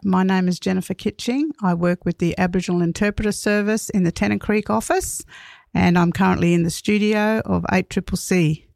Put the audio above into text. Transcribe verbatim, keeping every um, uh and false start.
My name is Jennifer Kitching. I work with the Aboriginal Interpreter Service in the Tennant Creek office, and I'm currently in the studio of eight C C C.